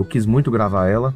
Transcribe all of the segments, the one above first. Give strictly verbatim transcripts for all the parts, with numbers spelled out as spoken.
quis muito gravar ela.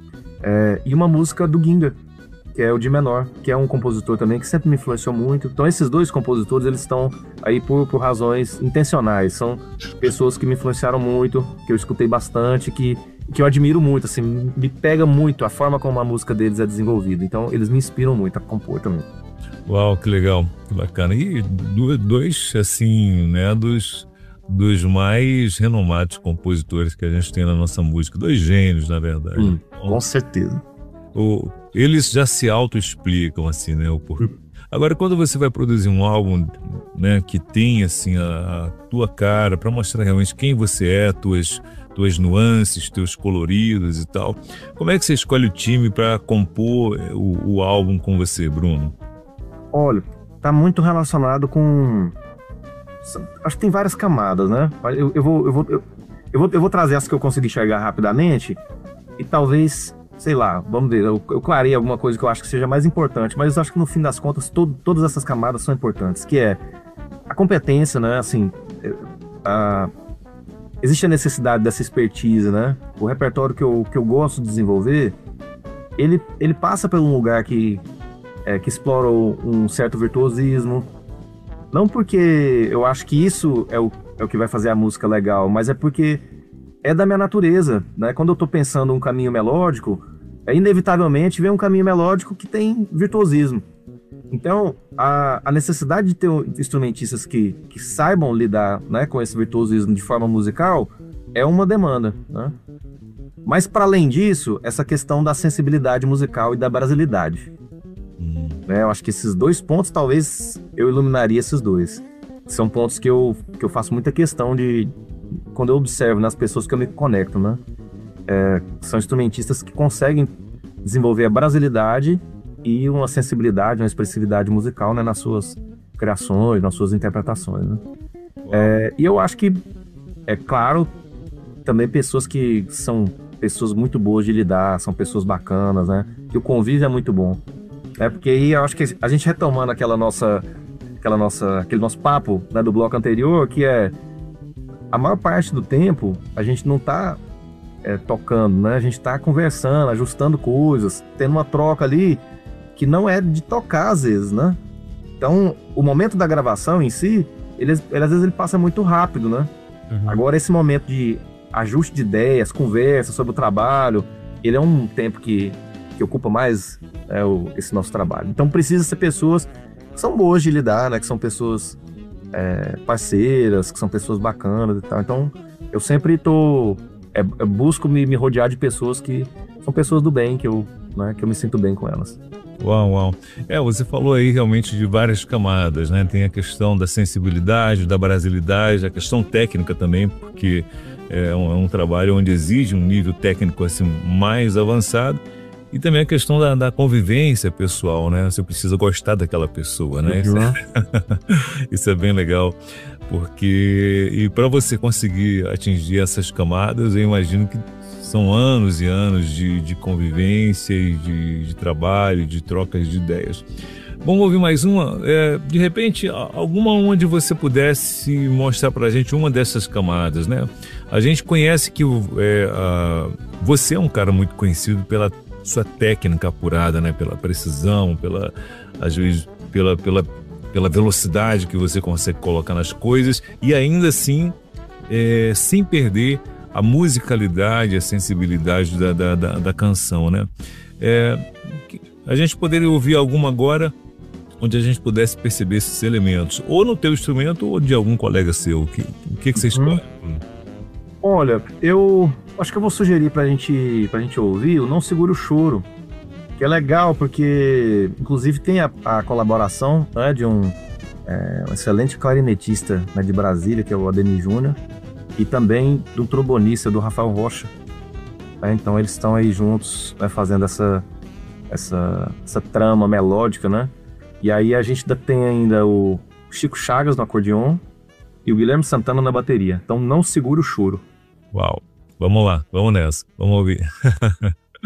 É, e uma música do Ginga, que é o de menor, que é um compositor também que sempre me influenciou muito. Então esses dois compositores, eles estão aí por, por razões intencionais. São pessoas que me influenciaram muito, que eu escutei bastante, que, que eu admiro muito, assim, me pega muito a forma como a música deles é desenvolvida. Então eles me inspiram muito a compor também. Uau, que legal, que bacana. E dois, assim, né, dos, dos mais renomados compositores que a gente tem na nossa música. Dois gênios, na verdade. Hum, com certeza. O, eles já se auto-explicam, assim, né, o porquê. Agora, quando você vai produzir um álbum, né, que tem, assim, a, a tua cara, para mostrar realmente quem você é, tuas, tuas nuances, teus coloridos e tal, como é que você escolhe o time para compor o, o álbum com você, Bruno? Olha, tá muito relacionado com... Acho que tem várias camadas, né? Eu, eu, vou, eu, vou, eu, eu, vou, eu vou trazer as que eu consegui enxergar rapidamente e talvez, sei lá, vamos ver, eu, eu clarei alguma coisa que eu acho que seja mais importante, mas eu acho que no fim das contas todo, todas essas camadas são importantes, que é a competência, né? Assim, a, existe a necessidade dessa expertise, né? O repertório que eu, que eu gosto de desenvolver, ele, ele passa por um lugar que... É, que explora um certo virtuosismo. Não porque eu acho que isso é o, é o que vai fazer a música legal, mas é porque é da minha natureza, né? Quando eu tô pensando um caminho melódico, é inevitavelmente vem um caminho melódico que tem virtuosismo. Então, a, a necessidade de ter instrumentistas que, que saibam lidar, né, com esse virtuosismo de forma musical é uma demanda, né? Mas, para além disso, essa questão da sensibilidade musical e da brasilidade. Né, eu acho que esses dois pontos, talvez eu iluminaria esses dois. São pontos que eu, que eu faço muita questão de... Quando eu observo nas pessoas que eu me conecto, né? É, são instrumentistas que conseguem desenvolver a brasilidade e uma sensibilidade, uma expressividade musical, né, nas suas criações, nas suas interpretações, né? É, e eu acho que, é claro, também pessoas que são pessoas muito boas de lidar, são pessoas bacanas, né? Que o convívio é muito bom. É porque aí eu acho que a gente retomando aquela nossa, aquela nossa, aquele nosso papo, né, do bloco anterior, que é a maior parte do tempo a gente não tá é, tocando, né? A gente tá conversando, ajustando coisas, tendo uma troca ali que não é de tocar às vezes, né? Então o momento da gravação em si, ele, ele às vezes ele passa muito rápido, né? Uhum. Agora esse momento de ajuste de ideias, conversa sobre o trabalho, ele é um tempo que que ocupa mais é, o, esse nosso trabalho. Então precisa ser pessoas que são boas de lidar, né? Que são pessoas é, parceiras, que são pessoas bacanas e tal. Então eu sempre tô, é, eu busco me, me rodear de pessoas que são pessoas do bem, que eu, né, que eu me sinto bem com elas. Uau, uau. É, você falou aí realmente de várias camadas, né? Tem a questão da sensibilidade, da brasilidade, a questão técnica também, porque é um, é um trabalho onde exige um nível técnico assim mais avançado. E também a questão da, da convivência pessoal, né? Você precisa gostar daquela pessoa, né? Isso é, isso é bem legal, porque e para você conseguir atingir essas camadas, eu imagino que são anos e anos de, de convivência e de, de trabalho, de trocas de ideias. Vamos ouvir mais uma? É, de repente, alguma onde você pudesse mostrar pra gente uma dessas camadas, né? A gente conhece que é, a, você é um cara muito conhecido pela sua técnica apurada, né? Pela precisão, pela, às vezes, pela, pela, pela velocidade que você consegue colocar nas coisas e ainda assim, é, sem perder a musicalidade, a sensibilidade da, da, da, da canção, né? É, a gente poderia ouvir alguma agora onde a gente pudesse perceber esses elementos, ou no teu instrumento ou de algum colega seu. O que, o que, que você escolhe? Uhum. Olha, eu acho que eu vou sugerir pra gente, pra gente ouvir o Não Segure o Choro, que é legal porque, inclusive, tem a, a colaboração, né, de um, é, um excelente clarinetista, né, de Brasília, que é o Ademir Júnior, e também do trombonista, do Rafael Rocha. Né, então eles estão aí juntos, né, fazendo essa, essa, essa trama melódica, né? E aí a gente tem ainda o Chico Chagas no acordeon e o Guilherme Santana na bateria. Então Não Segure o Choro. Uau, vamos lá, vamos nessa, vamos ouvir.